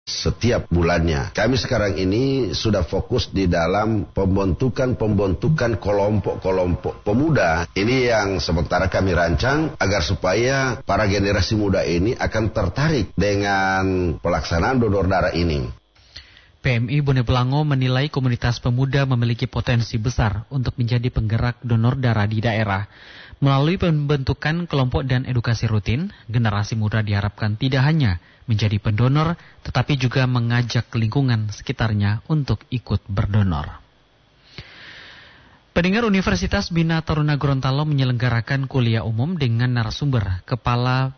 setiap bulannya. Kami sekarang ini sudah fokus di dalam pembentukan kelompok-kelompok pemuda. Ini yang sementara kami rancang agar supaya para generasi muda ini akan tertarik dengan pelaksanaan donor darah ini. PMI Bone Belango menilai komunitas pemuda memiliki potensi besar untuk menjadi penggerak donor darah di daerah. Melalui pembentukan kelompok dan edukasi rutin, generasi muda diharapkan tidak hanya menjadi pendonor, tetapi juga mengajak lingkungan sekitarnya untuk ikut berdonor. Pendengar, Universitas Bina Taruna Gorontalo menyelenggarakan kuliah umum dengan narasumber Kepala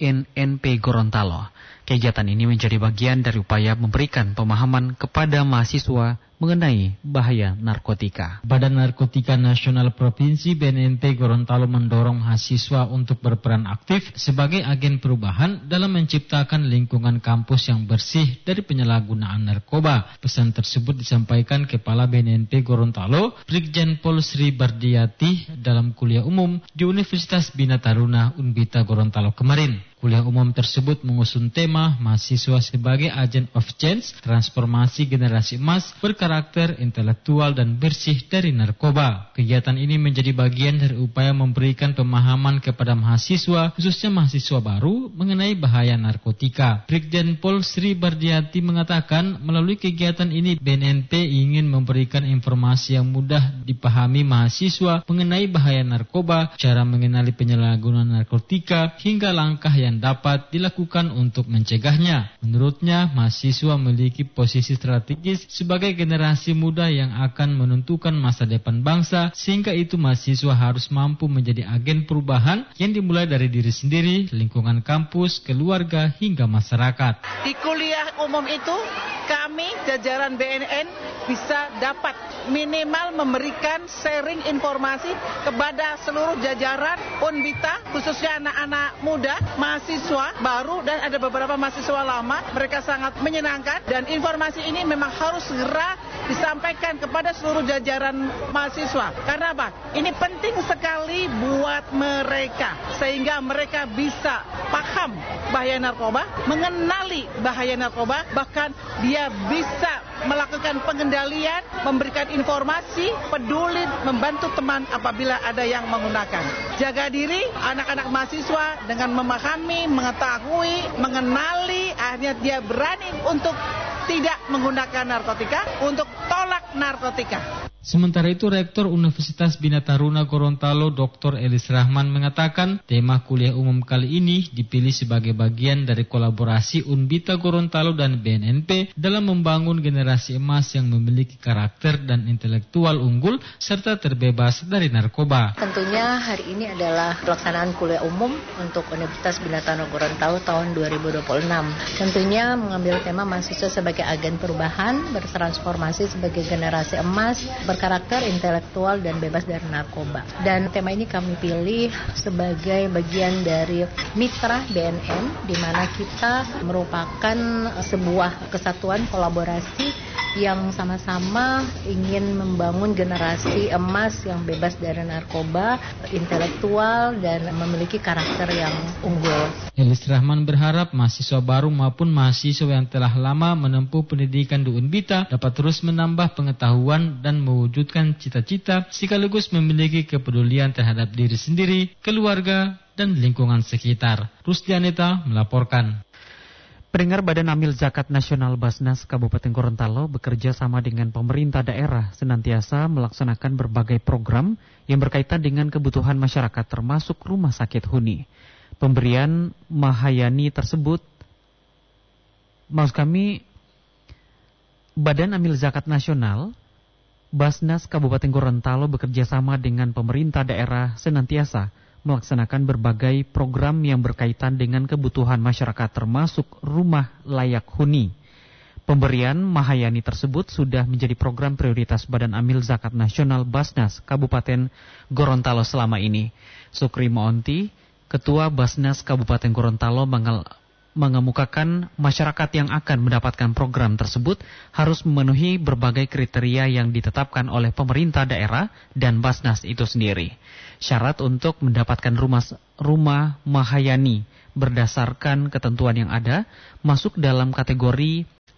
BNNP Gorontalo. Kegiatan ini menjadi bagian dari upaya memberikan pemahaman kepada mahasiswa mengenai bahaya narkotika. Badan Narkotika Nasional Provinsi BNNP Gorontalo mendorong mahasiswa untuk berperan aktif sebagai agen perubahan dalam menciptakan lingkungan kampus yang bersih dari penyalahgunaan narkoba. Pesan tersebut disampaikan Kepala BNNP Gorontalo, Brigjen Pol Sri Bardiati dalam kuliah umum di Universitas Bina Taruna Unbita Gorontalo kemarin. Kuliah umum tersebut mengusung tema mahasiswa sebagai agent of change, transformasi generasi emas berkarakter intelektual dan bersih dari narkoba. Kegiatan ini menjadi bagian dari upaya memberikan pemahaman kepada mahasiswa, khususnya mahasiswa baru, mengenai bahaya narkotika. Brigjen Pol Sri Bardiati mengatakan, melalui kegiatan ini BNNP ingin memberikan informasi yang mudah dipahami mahasiswa mengenai bahaya narkoba, cara mengenali penyalahgunaan narkotika, hingga langkah yang dapat dilakukan untuk mencegahnya. Menurutnya, mahasiswa memiliki posisi strategis sebagai generasi muda yang akan menentukan masa depan bangsa, sehingga itu mahasiswa harus mampu menjadi agen perubahan yang dimulai dari diri sendiri, lingkungan kampus, keluarga, hingga masyarakat. Di kuliah umum itu, kami jajaran BNN bisa dapat minimal memberikan sharing informasi kepada seluruh jajaran Unbita, khususnya anak-anak muda, mahasiswa baru dan ada beberapa mahasiswa lama. Mereka sangat menyenangkan dan informasi ini memang harus segera disampaikan kepada seluruh jajaran mahasiswa. Karena apa? Ini penting sekali buat mereka sehingga mereka bisa paham bahaya narkoba, mengenali bahaya narkoba, bahkan dia bisa melakukan pengendalian, memberikan informasi, peduli, membantu teman apabila ada yang menggunakan. Jaga diri anak-anak mahasiswa dengan memahami, mengetahui, mengenali, akhirnya dia berani untuk tidak menggunakan narkotika, untuk tolak narkotika. Sementara itu, Rektor Universitas Bina Taruna Gorontalo Dr. Elis Rahman mengatakan tema kuliah umum kali ini dipilih sebagai bagian dari kolaborasi Unbita Gorontalo dan BNNP dalam membangun generasi emas yang memiliki karakter dan intelektual unggul serta terbebas dari narkoba. Tentunya hari ini adalah pelaksanaan kuliah umum untuk Universitas Bina Taruna Gorontalo tahun 2026. Tentunya mengambil tema mahasiswa sebagai agen perubahan, bertransformasi sebagai generasi emas, berkarakter intelektual dan bebas dari narkoba. Dan tema ini kami pilih sebagai bagian dari mitra BNN, di mana kita merupakan sebuah kesatuan kolaborasi yang sama-sama ingin membangun generasi emas yang bebas dari narkoba, intelektual dan memiliki karakter yang unggul. Elis Rahman berharap mahasiswa baru maupun mahasiswa yang telah lama menempuh pendidikan di Unbita dapat terus menambah pengetahuan dan mewujudkan cita-cita sekaligus memiliki kepedulian terhadap diri sendiri, keluarga, dan lingkungan sekitar. Rusdianeta melaporkan. Pendengar, Badan Amil Zakat Nasional Basnas Kabupaten Gorontalo bekerja sama dengan pemerintah daerah senantiasa melaksanakan berbagai program yang berkaitan dengan kebutuhan masyarakat termasuk rumah sakit huni. Pemberian Mahayani tersebut, maksud kami Badan Amil Zakat Nasional Basnas Kabupaten Gorontalo bekerja sama dengan pemerintah daerah senantiasa melaksanakan berbagai program yang berkaitan dengan kebutuhan masyarakat termasuk rumah layak huni. Pemberian Mahayani tersebut sudah menjadi program prioritas Badan Amil Zakat Nasional Basnas Kabupaten Gorontalo selama ini. Sukri Monti, Ketua Basnas Kabupaten Gorontalo mengemukakan masyarakat yang akan mendapatkan program tersebut harus memenuhi berbagai kriteria yang ditetapkan oleh pemerintah daerah dan Basnas itu sendiri. Syarat untuk mendapatkan rumah Mahayani berdasarkan ketentuan yang ada masuk dalam kategori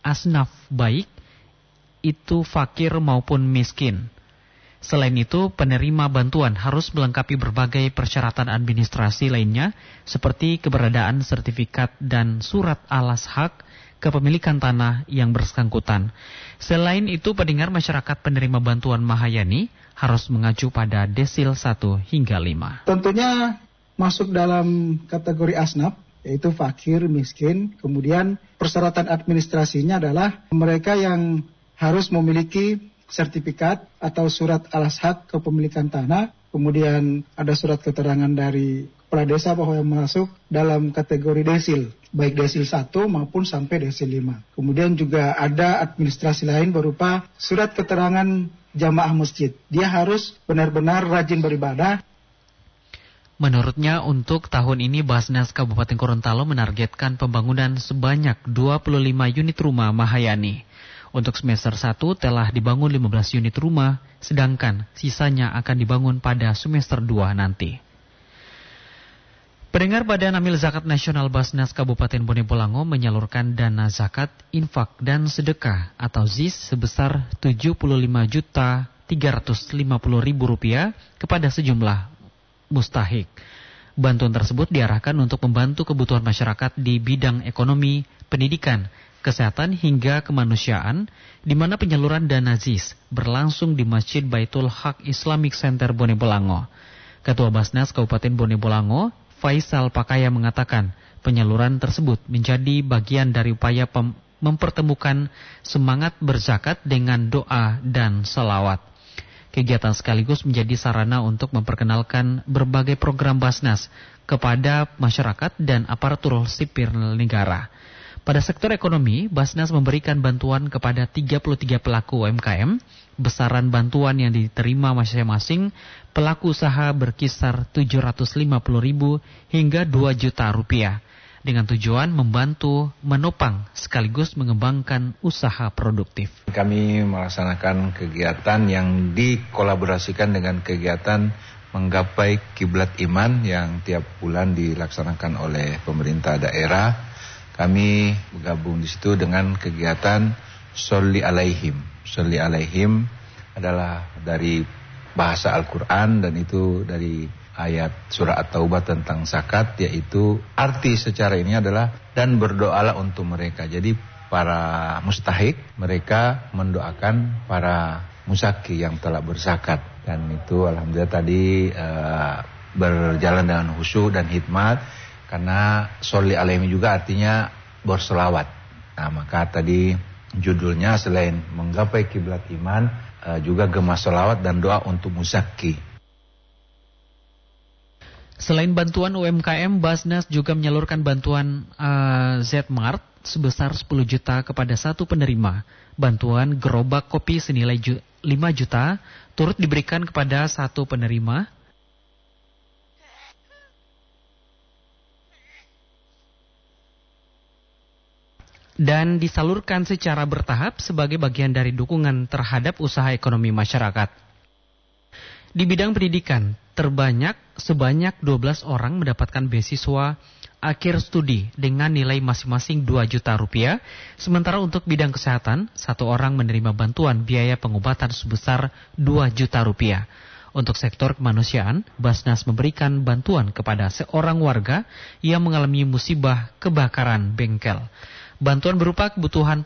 asnaf baik itu fakir maupun miskin. Selain itu, penerima bantuan harus melengkapi berbagai persyaratan administrasi lainnya seperti keberadaan sertifikat dan surat alas hak kepemilikan tanah yang bersangkutan. Selain itu, pendengar masyarakat penerima bantuan Mahayani harus mengacu pada desil 1 hingga 5. Tentunya masuk dalam kategori asnaf, yaitu fakir, miskin. Kemudian persyaratan administrasinya adalah mereka yang harus memiliki sertifikat atau surat alas hak kepemilikan tanah. Kemudian ada surat keterangan dari kepala desa bahwa yang masuk dalam kategori desil, baik desil 1 maupun sampai desil 5. Kemudian juga ada administrasi lain berupa surat keterangan jamaah masjid. Dia harus benar-benar rajin beribadah. Menurutnya, untuk tahun ini Basnas Kabupaten Gorontalo menargetkan pembangunan sebanyak 25 unit rumah Mahayani. Untuk semester 1 telah dibangun 15 unit rumah, sedangkan sisanya akan dibangun pada semester 2 nanti. Pendengar, Badan Amil Zakat Nasional Basnas Kabupaten Bone Bolango menyalurkan dana zakat, infak, dan sedekah atau ZIS sebesar Rp75.350.000 kepada sejumlah mustahik. Bantuan tersebut diarahkan untuk membantu kebutuhan masyarakat di bidang ekonomi, pendidikan, kesehatan hingga kemanusiaan, di mana penyaluran dana ZIS berlangsung di Masjid Baitul Haq Islamic Center Bone Bolango. Ketua Basnas Kabupaten Bone Bolango, Faisal Pakaya, mengatakan penyaluran tersebut menjadi bagian dari upaya mempertemukan semangat berzakat dengan doa dan salawat. Kegiatan sekaligus menjadi sarana untuk memperkenalkan berbagai program Basnas kepada masyarakat dan aparatur sipil negara. Pada sektor ekonomi, Basnas memberikan bantuan kepada 33 pelaku UMKM. Besaran bantuan yang diterima masing-masing pelaku usaha berkisar Rp750.000 hingga Rp2 juta dengan tujuan membantu menopang sekaligus mengembangkan usaha produktif. Kami melaksanakan kegiatan yang dikolaborasikan dengan kegiatan menggapai kiblat iman yang tiap bulan dilaksanakan oleh pemerintah daerah. Kami bergabung di situ dengan kegiatan Sholli Alaihim. Sholli Alaihim adalah dari bahasa Al-Quran dan itu dari ayat surah At-Taubah tentang zakat, yaitu arti secara ini adalah dan berdoalah untuk mereka. Jadi para mustahik mereka mendoakan para musaki yang telah berzakat, dan itu alhamdulillah tadi berjalan dengan khusyuk dan hikmat. Karena Sholli Alaihim juga artinya berselawat. Nah, maka tadi judulnya selain menggapai kiblat iman, juga gema selawat dan doa untuk musaki. Selain bantuan UMKM, Basnas juga menyalurkan bantuan Z-Mart sebesar 10 juta kepada satu penerima. Bantuan gerobak kopi senilai 5 juta turut diberikan kepada satu penerima. Dan disalurkan secara bertahap sebagai bagian dari dukungan terhadap usaha ekonomi masyarakat. Di bidang pendidikan, sebanyak 12 orang mendapatkan beasiswa akhir studi dengan nilai masing-masing Rp2 juta. Sementara untuk bidang kesehatan, satu orang menerima bantuan biaya pengobatan sebesar Rp2 juta. Untuk sektor kemanusiaan, Basnas memberikan bantuan kepada seorang warga yang mengalami musibah kebakaran bengkel. Bantuan berupa kebutuhan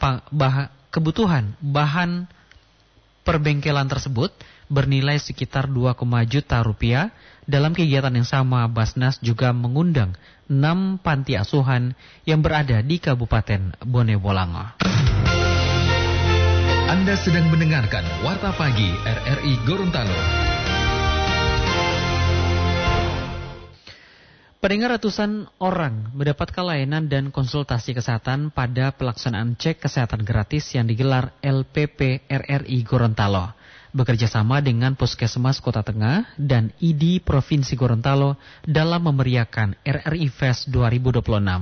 bahan perbengkelan tersebut bernilai sekitar Rp2 juta. Dalam kegiatan yang sama, Basnas juga mengundang 6 panti asuhan yang berada di Kabupaten Bone Bolango. Anda sedang mendengarkan Warta Pagi RRI Gorontalo. Pendengar, ratusan orang mendapatkan layanan dan konsultasi kesehatan pada pelaksanaan cek kesehatan gratis yang digelar LPP RRI Gorontalo. Bekerjasama dengan Puskesmas Kota Tengah dan ID Provinsi Gorontalo dalam memeriahkan RRI Fest 2026.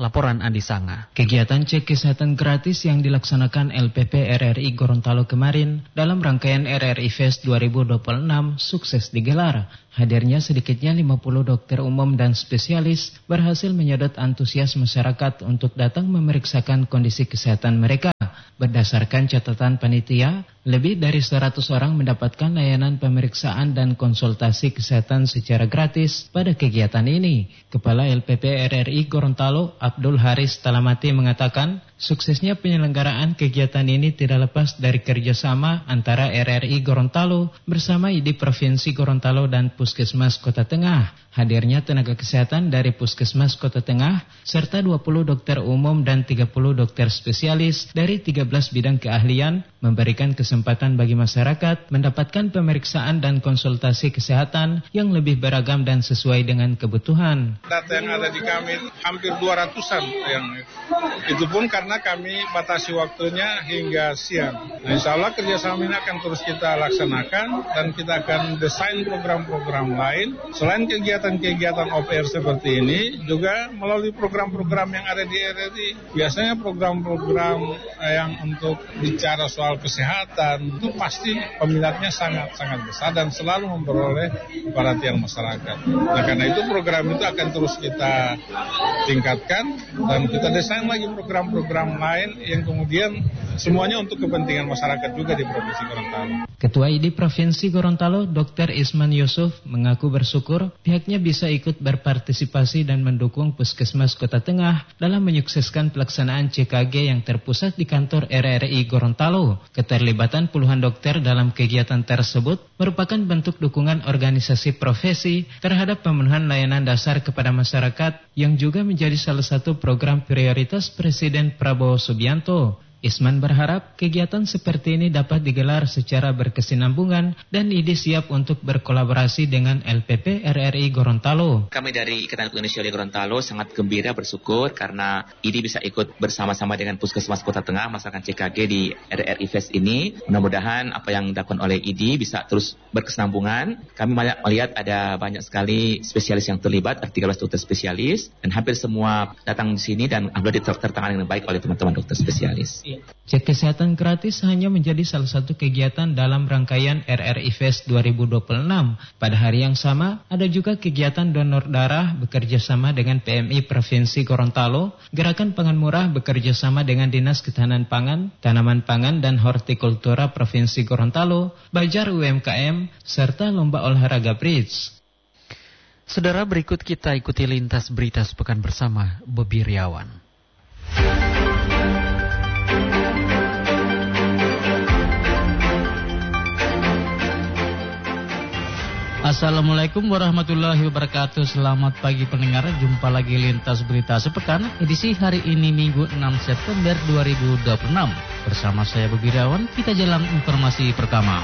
Laporan Andi Sanga. Kegiatan cek kesehatan gratis yang dilaksanakan LPP RRI Gorontalo kemarin dalam rangkaian RRI Fest 2026 sukses digelar. Hadirnya sedikitnya 50 dokter umum dan spesialis berhasil menyedot antusias masyarakat untuk datang memeriksakan kondisi kesehatan mereka. Berdasarkan catatan panitia, lebih dari 100 orang mendapatkan layanan pemeriksaan dan konsultasi kesehatan secara gratis pada kegiatan ini. Kepala LPP RRI Gorontalo, Abdul Haris Talamati mengatakan, suksesnya penyelenggaraan kegiatan ini tidak lepas dari kerjasama antara RRI Gorontalo bersama ID Provinsi Gorontalo dan Puskesmas Kota Tengah. Hadirnya tenaga kesehatan dari Puskesmas Kota Tengah serta 20 dokter umum dan 30 dokter spesialis dari 13 bidang keahlian memberikan kesempatan bagi masyarakat mendapatkan pemeriksaan dan konsultasi kesehatan yang lebih beragam dan sesuai dengan kebutuhan. Data yang ada di kami hampir 200-an yang itu pun karena kami batasi waktunya hingga siang. Nah, insya Allah kerjasama ini akan terus kita laksanakan dan kita akan desain program-program lain. Selain kegiatan OPR seperti ini, juga melalui program-program yang ada di RRI. Biasanya program-program yang untuk bicara soal kesehatan itu pasti peminatnya sangat-sangat besar dan selalu memperoleh perhatian masyarakat. Nah, karena itu program itu akan terus kita tingkatkan dan kita desain lagi program-program lain yang kemudian semuanya untuk kepentingan masyarakat juga di Provinsi Gorontalo. Ketua ID Provinsi Gorontalo, Dr. Isman Yusuf, mengaku bersyukur pihaknya bisa ikut berpartisipasi dan mendukung Puskesmas Kota Tengah dalam menyukseskan pelaksanaan CKG yang terpusat di kantor RRI Gorontalo. Keterlibatan puluhan dokter dalam kegiatan tersebut merupakan bentuk dukungan organisasi profesi terhadap pemenuhan layanan dasar kepada masyarakat yang juga menjadi salah satu program prioritas Presiden Prabowo Subianto. Isman berharap kegiatan seperti ini dapat digelar secara berkesinambungan dan ID siap untuk berkolaborasi dengan LPP RRI Gorontalo. Kami dari Ikatan Indonesia di Gorontalo sangat gembira bersyukur karena ID bisa ikut bersama-sama dengan Puskesmas Kota Tengah melaksanakan CKG di RRI Fest ini. Mudah-mudahan apa yang dilakukan oleh ID bisa terus berkesinambungan. Kami melihat ada banyak sekali spesialis yang terlibat, ada 13 dokter spesialis dan hampir semua datang di sini dan alhamdulillah tertangani dengan baik oleh teman-teman dokter spesialis. Cek kesehatan gratis hanya menjadi salah satu kegiatan dalam rangkaian RRI Fest 2026. Pada hari yang sama, ada juga kegiatan donor darah bekerjasama dengan PMI Provinsi Gorontalo, Gerakan Pangan Murah bekerjasama dengan Dinas Ketahanan Pangan, Tanaman Pangan dan Hortikultura Provinsi Gorontalo, Bajar UMKM, serta Lomba Olahraga Bridge. Saudara, berikut kita ikuti lintas berita sepekan bersama Bobi Riawan. Assalamualaikum warahmatullahi wabarakatuh. Selamat pagi pendengar. Jumpa lagi lintas berita sepekan edisi hari ini Minggu 6 September 2026. Bersama saya Bobi Riawan, kita jalan informasi pertama.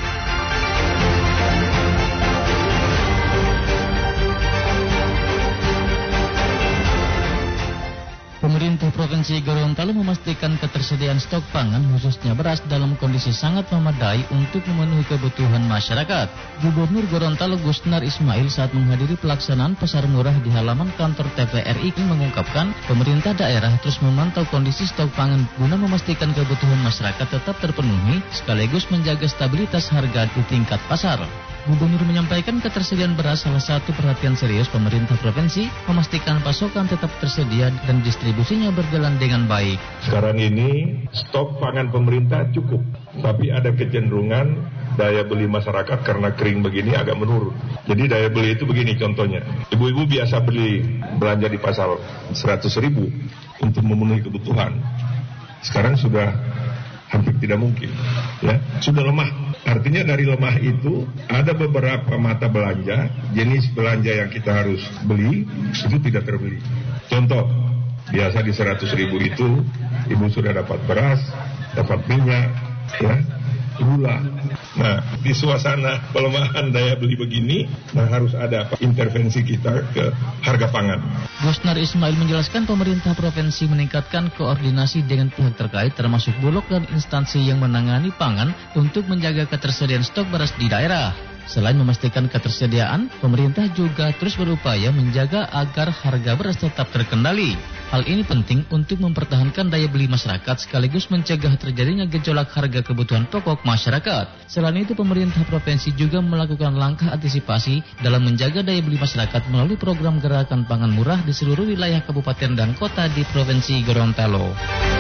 Pemerintah Provinsi Gorontalo memastikan ketersediaan stok pangan khususnya beras dalam kondisi sangat memadai untuk memenuhi kebutuhan masyarakat. Gubernur Gorontalo Gusnar Ismail saat menghadiri pelaksanaan pasar murah di halaman kantor TVRI mengungkapkan pemerintah daerah terus memantau kondisi stok pangan guna memastikan kebutuhan masyarakat tetap terpenuhi sekaligus menjaga stabilitas harga di tingkat pasar. Gubernur menyampaikan ketersediaan beras salah satu perhatian serius pemerintah provinsi, memastikan pasokan tetap tersedia dan distribusinya berjalan dengan baik. Sekarang ini stok pangan pemerintah cukup, tapi ada kecenderungan daya beli masyarakat karena kering begini agak menurun. Jadi daya beli itu begini contohnya, ibu-ibu biasa belanja di pasar 100.000 untuk memenuhi kebutuhan. Sekarang sudah hampir tidak mungkin, ya sudah lemah. Artinya dari lemah itu ada beberapa mata belanja, jenis belanja yang kita harus beli itu tidak terbeli. Contoh, biasa di 100.000 itu ibu sudah dapat beras, dapat minyak, ya, gula. Nah, di suasana pelemahan daya beli begini, harus ada intervensi kita ke harga pangan. Gusnar Ismail menjelaskan pemerintah provinsi meningkatkan koordinasi dengan pihak terkait termasuk Bulog dan instansi yang menangani pangan untuk menjaga ketersediaan stok beras di daerah. Selain memastikan ketersediaan, pemerintah juga terus berupaya menjaga agar harga beras tetap terkendali. Hal ini penting untuk mempertahankan daya beli masyarakat sekaligus mencegah terjadinya gejolak harga kebutuhan pokok masyarakat. Selain itu, pemerintah provinsi juga melakukan langkah antisipasi dalam menjaga daya beli masyarakat melalui program gerakan pangan murah di seluruh wilayah kabupaten dan kota di Provinsi Gorontalo.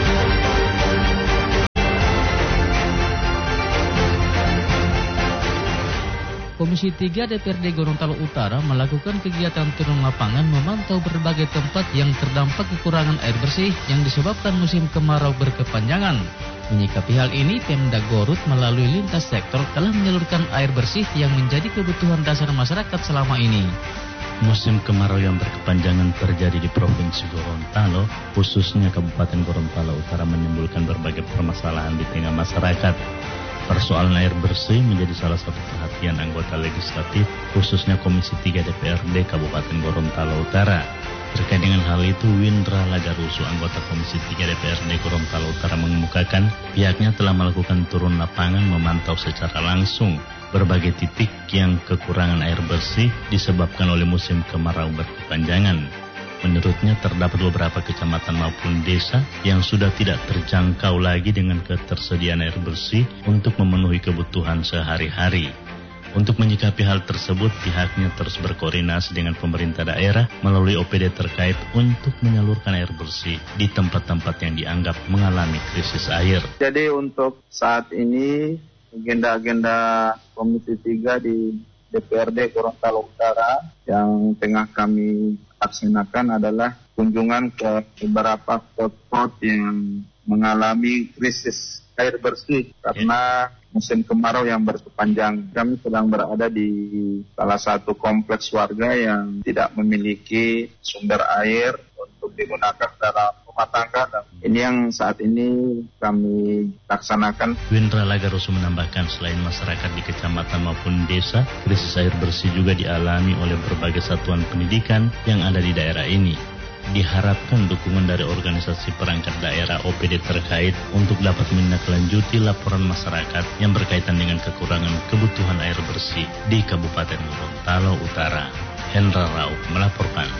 Komisi 3 DPRD Gorontalo Utara melakukan kegiatan turun lapangan memantau berbagai tempat yang terdampak kekurangan air bersih yang disebabkan musim kemarau berkepanjangan. Menyikapi hal ini, Pemda Garut melalui lintas sektor telah menyalurkan air bersih yang menjadi kebutuhan dasar masyarakat selama ini. Musim kemarau yang berkepanjangan terjadi di Provinsi Gorontalo, khususnya Kabupaten Gorontalo Utara, menimbulkan berbagai permasalahan di tengah masyarakat. Persoalan air bersih menjadi salah satu perhatian anggota legislatif, khususnya Komisi 3 DPRD Kabupaten Gorontalo Utara. Terkait dengan hal itu, Windra Lagarusu, anggota Komisi 3 DPRD Gorontalo Utara, mengemukakan pihaknya telah melakukan turun lapangan memantau secara langsung berbagai titik yang kekurangan air bersih disebabkan oleh musim kemarau berkepanjangan. Menurutnya terdapat beberapa kecamatan maupun desa yang sudah tidak terjangkau lagi dengan ketersediaan air bersih untuk memenuhi kebutuhan sehari-hari. Untuk menyikapi hal tersebut, pihaknya terus berkoordinasi dengan pemerintah daerah melalui OPD terkait untuk menyalurkan air bersih di tempat-tempat yang dianggap mengalami krisis air. Jadi untuk saat ini agenda-agenda Komisi 3 di DPRD Gorontalo Utara yang tengah kami laksanakan adalah kunjungan ke beberapa spot yang mengalami krisis air bersih karena musim kemarau yang berkepanjang. Kami sedang berada di salah satu kompleks warga yang tidak memiliki sumber air untuk digunakan dalam rumah tangga. Dan ini yang saat ini kami laksanakan. Windra Lagarusu menambahkan selain masyarakat di kecamatan maupun desa, krisis air bersih juga dialami oleh berbagai satuan pendidikan yang ada di daerah ini. Diharapkan dukungan dari organisasi perangkat daerah OPD terkait untuk dapat menindaklanjuti laporan masyarakat yang berkaitan dengan kekurangan kebutuhan air bersih di Kabupaten Gorontalo Utara. Hendra Rauf melaporkan.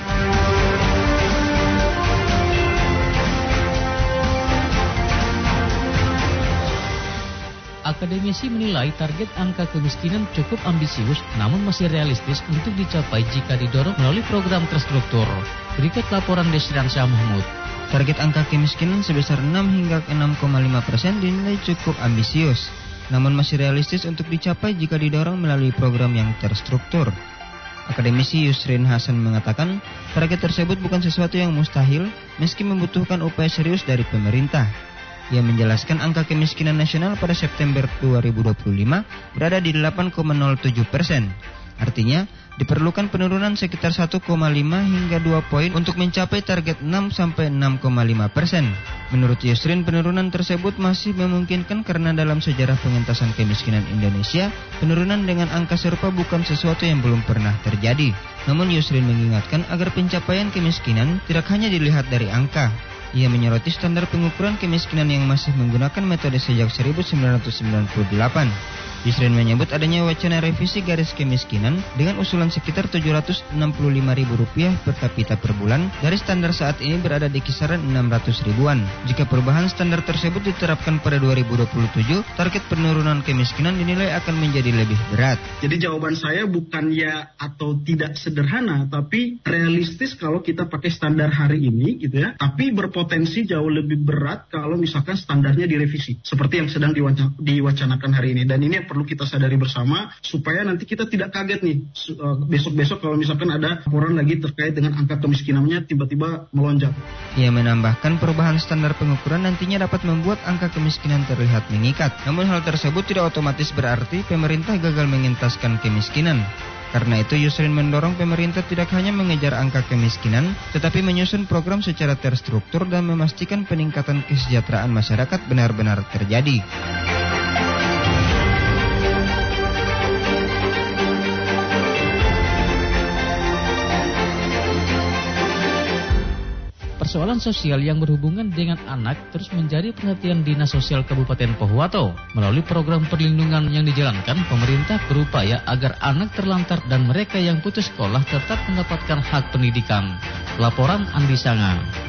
Akademisi menilai target angka kemiskinan cukup ambisius namun masih realistis untuk dicapai jika didorong melalui program terstruktur. Berikut laporan Desrian Syah Mahmud. Target angka kemiskinan sebesar 6 hingga 6,5% dinilai cukup ambisius, namun masih realistis untuk dicapai jika didorong melalui program yang terstruktur. Akademisi Yusrin Hasan mengatakan, target tersebut bukan sesuatu yang mustahil meski membutuhkan upaya serius dari pemerintah. Ia menjelaskan angka kemiskinan nasional pada September 2025 berada di 8,07%. Artinya, diperlukan penurunan sekitar 1,5 hingga 2 poin untuk mencapai target 6-6,5%. Menurut Yusrin, penurunan tersebut masih memungkinkan karena dalam sejarah pengentasan kemiskinan Indonesia, penurunan dengan angka serupa bukan sesuatu yang belum pernah terjadi. Namun Yusrin mengingatkan agar pencapaian kemiskinan tidak hanya dilihat dari angka. Ia menyoroti standar pengukuran kemiskinan yang masih menggunakan metode sejak 1998. Yusrin menyebut adanya wacana revisi garis kemiskinan dengan usulan sekitar Rp765.000 per kapita per bulan dari standar saat ini berada di kisaran 600 ribuan. Jika perubahan standar tersebut diterapkan pada 2027, target penurunan kemiskinan dinilai akan menjadi lebih berat. Jadi jawaban saya bukan ya atau tidak sederhana, tapi realistis kalau kita pakai standar hari ini gitu ya, tapi berpotensi jauh lebih berat kalau misalkan standarnya direvisi seperti yang sedang diwacanakan hari ini. Dan ini perlu kita sadari bersama supaya nanti kita tidak kaget nih besok-besok kalau misalkan ada laporan lagi terkait dengan angka kemiskinannya tiba-tiba melonjak. Ia menambahkan perubahan standar pengukuran nantinya dapat membuat angka kemiskinan terlihat mengikat. Namun hal tersebut tidak otomatis berarti pemerintah gagal mengentaskan kemiskinan. Karena itu Yusrin mendorong pemerintah tidak hanya mengejar angka kemiskinan, tetapi menyusun program secara terstruktur dan memastikan peningkatan kesejahteraan masyarakat benar-benar terjadi. Persoalan sosial yang berhubungan dengan anak terus menjadi perhatian Dinas Sosial Kabupaten Pohuwato. Melalui program perlindungan yang dijalankan, pemerintah berupaya agar anak terlantar dan mereka yang putus sekolah tetap mendapatkan hak pendidikan. Laporan Andi Sanga.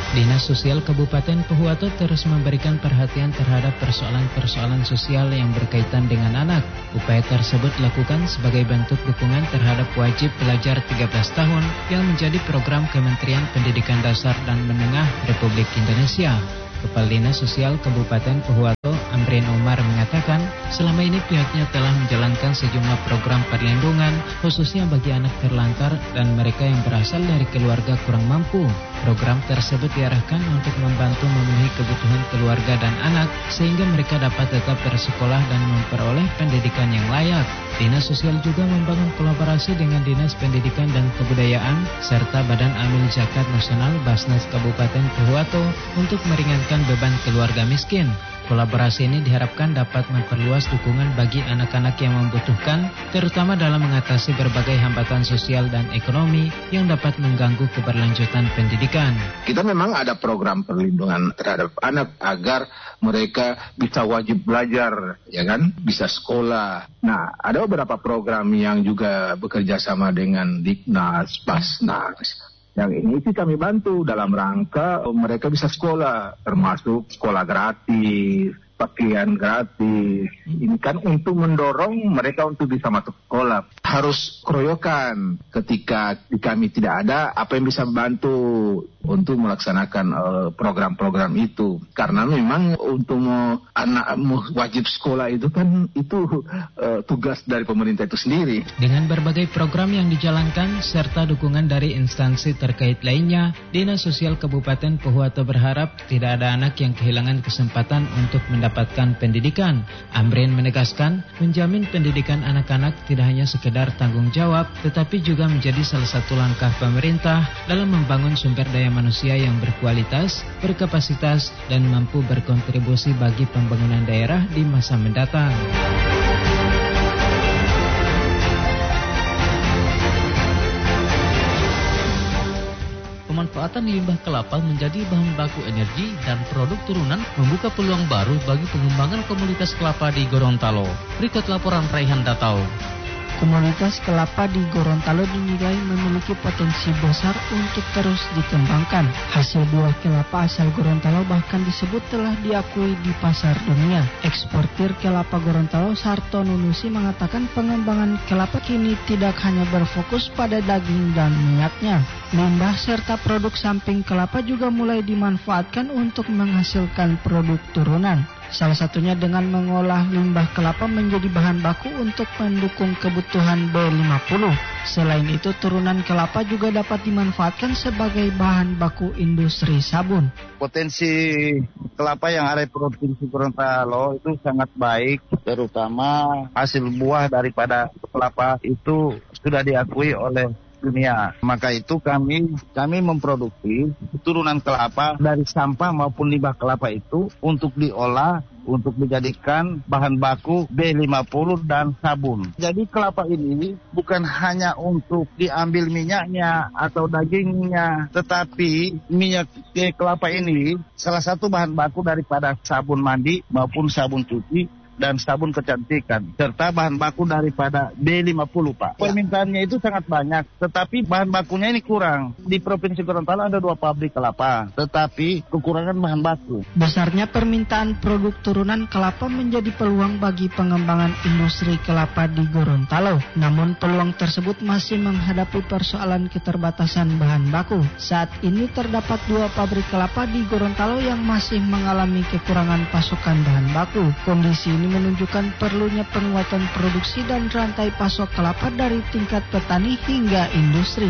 Dinas Sosial Kabupaten Pohuwato terus memberikan perhatian terhadap persoalan-persoalan sosial yang berkaitan dengan anak. Upaya tersebut dilakukan sebagai bentuk dukungan terhadap wajib belajar 13 tahun yang menjadi program Kementerian Pendidikan Dasar dan Menengah Republik Indonesia. Kepala Dinas Sosial Kabupaten Pohuwato, Amrin Umar mengatakan, selama ini pihaknya telah menjalankan sejumlah program perlindungan, khususnya bagi anak terlantar dan mereka yang berasal dari keluarga kurang mampu. Program tersebut diarahkan untuk membantu memenuhi kebutuhan keluarga dan anak, sehingga mereka dapat tetap bersekolah dan memperoleh pendidikan yang layak. Dinas Sosial juga membangun kolaborasi dengan Dinas Pendidikan dan Kebudayaan, serta Badan Amil Zakat Nasional Basnas Kabupaten Pohuwato untuk meringankan beban keluarga miskin. Kolaborasi ini diharapkan dapat memperluas dukungan bagi anak-anak yang membutuhkan, terutama dalam mengatasi berbagai hambatan sosial dan ekonomi yang dapat mengganggu keberlanjutan pendidikan. Kita memang ada program perlindungan terhadap anak agar mereka bisa wajib belajar, ya kan, bisa sekolah. Nah, ada beberapa program yang juga bekerja sama dengan Diknas, Basnas. Yang ini sih kami bantu dalam rangka mereka bisa sekolah, termasuk sekolah gratis, pakaian gratis. Ini kan untuk mendorong mereka untuk bisa masuk sekolah. Harus keroyokan. Ketika di kami tidak ada, apa yang bisa membantu untuk melaksanakan program-program itu. Karena memang untuk anak wajib sekolah itu kan itu tugas dari pemerintah itu sendiri. Dengan berbagai program yang dijalankan serta dukungan dari instansi terkait lainnya, Dinas Sosial Kabupaten Pohuwato berharap tidak ada anak yang kehilangan kesempatan untuk mendapatkan pendidikan. Amrin menegaskan, menjamin pendidikan anak-anak tidak hanya sekedar tanggung jawab, tetapi juga menjadi salah satu langkah pemerintah dalam membangun sumber daya manusia yang berkualitas, berkapasitas, dan mampu berkontribusi bagi pembangunan daerah di masa mendatang. Pemanfaatan limbah kelapa menjadi bahan baku energi dan produk turunan membuka peluang baru bagi pengembangan komoditas kelapa di Gorontalo. Berikut laporan Raihan Datau. Komoditas kelapa di Gorontalo dinilai memiliki potensi besar untuk terus dikembangkan. Hasil buah kelapa asal Gorontalo bahkan disebut telah diakui di pasar dunia. Eksportir kelapa Gorontalo Sarto Nunusi mengatakan pengembangan kelapa kini tidak hanya berfokus pada daging dan minyaknya. Limbah serta produk samping kelapa juga mulai dimanfaatkan untuk menghasilkan produk turunan. Salah satunya dengan mengolah limbah kelapa menjadi bahan baku untuk mendukung kebutuhan B50. Selain itu, turunan kelapa juga dapat dimanfaatkan sebagai bahan baku industri sabun. Potensi kelapa yang ada di Provinsi Gorontalo itu sangat baik, terutama hasil buah daripada kelapa itu sudah diakui oleh dunia. Maka itu kami memproduksi turunan kelapa dari sampah maupun limbah kelapa itu untuk diolah, untuk dijadikan bahan baku B50 dan sabun. Jadi kelapa ini bukan hanya untuk diambil minyaknya atau dagingnya, tetapi minyak kelapa ini salah satu bahan baku daripada sabun mandi maupun sabun cuci dan sabun kecantikan, serta bahan baku daripada B50, Pak. Permintaannya itu sangat banyak, tetapi bahan bakunya ini kurang. Di Provinsi Gorontalo ada 2 pabrik kelapa, tetapi kekurangan bahan baku. Besarnya permintaan produk turunan kelapa menjadi peluang bagi pengembangan industri kelapa di Gorontalo. Namun peluang tersebut masih menghadapi persoalan keterbatasan bahan baku. Saat ini terdapat 2 pabrik kelapa di Gorontalo yang masih mengalami kekurangan pasokan bahan baku. Kondisi ini menunjukkan perlunya penguatan produksi dan rantai pasok kelapa dari tingkat petani hingga industri.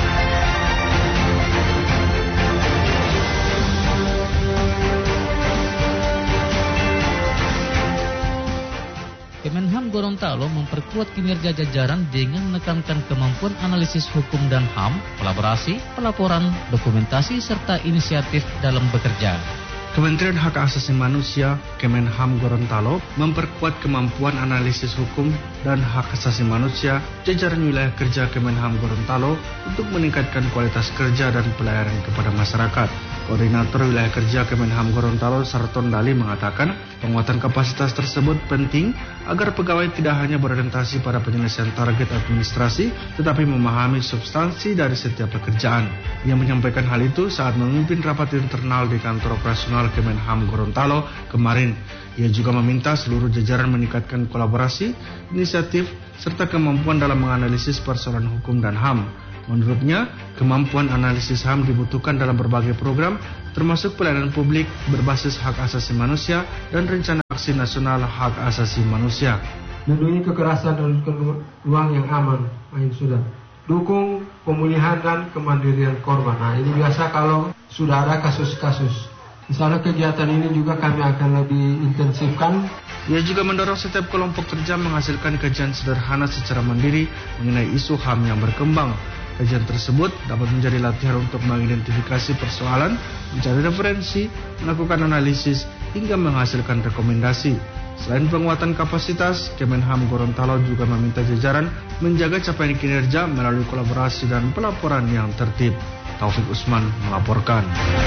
Kemenham Gorontalo memperkuat kinerja jajaran dengan menekankan kemampuan analisis hukum dan HAM, kolaborasi, pelaporan, dokumentasi, serta inisiatif dalam bekerja. Kementerian Hak Asasi Manusia Kemenham Gorontalo memperkuat kemampuan analisis hukum dan hak asasi manusia jajaran wilayah kerja Kemenham Gorontalo untuk meningkatkan kualitas kerja dan pelayanan kepada masyarakat. Koordinator Wilayah Kerja Kemenham Gorontalo Sarton Dali mengatakan penguatan kapasitas tersebut penting agar pegawai tidak hanya berorientasi pada penyelesaian target administrasi tetapi memahami substansi dari setiap pekerjaan. Ia menyampaikan hal itu saat memimpin rapat internal di kantor operasional Kemenham Gorontalo kemarin. Ia juga meminta seluruh jajaran meningkatkan kolaborasi, inisiatif, serta kemampuan dalam menganalisis persoalan hukum dan HAM. Menurutnya, kemampuan analisis HAM dibutuhkan dalam berbagai program, termasuk pelayanan publik berbasis hak asasi manusia dan rencana aksi nasional hak asasi manusia. Lindungi kekerasan dan ruang yang aman, sudah. Dukung pemulihan dan kemandirian korban. Nah, ini biasa kalau sudah ada kasus-kasus. Misalnya kegiatan ini juga kami akan lebih intensifkan. Ia juga mendorong setiap kelompok kerja menghasilkan kajian sederhana secara mandiri mengenai isu HAM yang berkembang. Kajian tersebut dapat menjadi latihan untuk mengidentifikasi persoalan, mencari referensi, melakukan analisis, hingga menghasilkan rekomendasi. Selain penguatan kapasitas, Kemenham Gorontalo juga meminta jajaran menjaga capaian kinerja melalui kolaborasi dan pelaporan yang tertib. Taufik Usman melaporkan.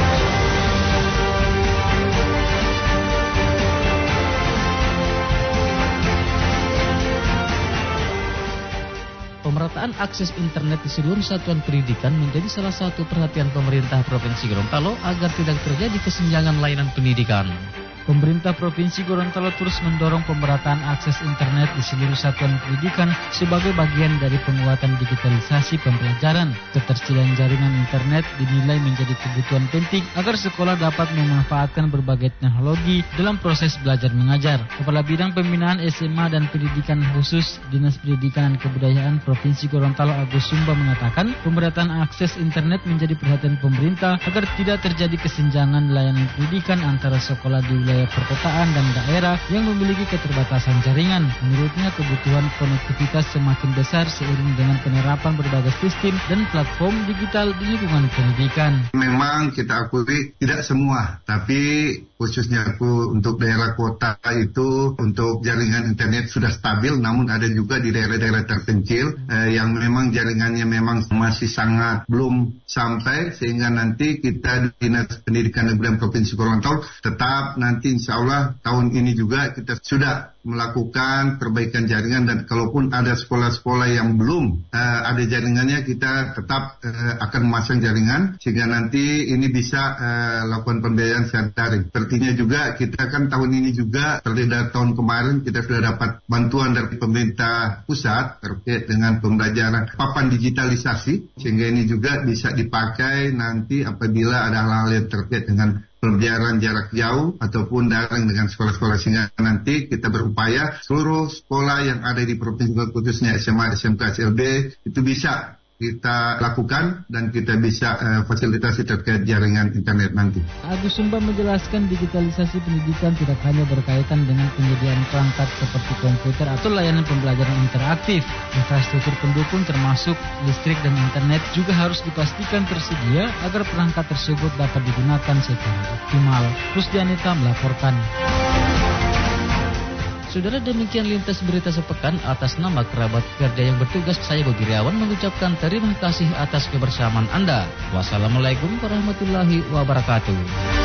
Pemerataan akses internet di seluruh satuan pendidikan menjadi salah satu perhatian pemerintah Provinsi Gorontalo agar tidak terjadi kesenjangan layanan pendidikan. Pemerintah Provinsi Gorontalo terus mendorong pemerataan akses internet di seluruh satuan pendidikan sebagai bagian dari penguatan digitalisasi pembelajaran. Ketersediaan jaringan internet dinilai menjadi kebutuhan penting agar sekolah dapat memanfaatkan berbagai teknologi dalam proses belajar mengajar. Kepala Bidang Pembinaan SMA dan Pendidikan Khusus Dinas Pendidikan dan Kebudayaan Provinsi Gorontalo Agus Sumba mengatakan pemerataan akses internet menjadi perhatian pemerintah agar tidak terjadi kesenjangan layanan pendidikan antara sekolah di wilayah perkotaan dan daerah yang memiliki keterbatasan jaringan. Menurutnya kebutuhan konektivitas semakin besar seiring dengan penerapan berbagai sistem dan platform digital di lingkungan pendidikan. Memang kita akui tidak semua, tapi khususnya untuk daerah kota itu untuk jaringan internet sudah stabil, namun ada juga di daerah-daerah terpencil yang memang jaringannya memang masih sangat belum sampai, sehingga nanti kita di Dinas Pendidikan dan Kebudayaan Provinsi Gorontalo tetap nanti insya Allah tahun ini juga kita sudah melakukan perbaikan jaringan, dan kalaupun ada sekolah-sekolah yang belum ada jaringannya, kita tetap akan memasang jaringan sehingga nanti ini bisa lakukan pembelajaran secara daring. Sepertinya juga kita kan tahun ini juga terlebih dari tahun kemarin kita sudah dapat bantuan dari pemerintah pusat terkait dengan pembelajaran papan digitalisasi, sehingga ini juga bisa dipakai nanti apabila ada hal-hal yang terkait dengan pembelajaran jarak jauh ataupun daring dengan sekolah-sekolah, sehingga nanti kita berupaya seluruh sekolah yang ada di provinsi khususnya SMA, SMK, SLB itu bisa kita lakukan dan kita bisa fasilitasi terkait jaringan internet nanti. Agus Sumba menjelaskan digitalisasi pendidikan tidak hanya berkaitan dengan penyediaan perangkat seperti komputer atau layanan pembelajaran interaktif. Infrastruktur pendukung termasuk listrik dan internet juga harus dipastikan tersedia agar perangkat tersebut dapat digunakan secara optimal. Rusdianita melaporkan. Saudara, demikian lintas berita sepekan. Atas nama kerabat kerja yang bertugas, saya Bobi Riawan mengucapkan terima kasih atas kebersamaan Anda. Wassalamualaikum warahmatullahi wabarakatuh.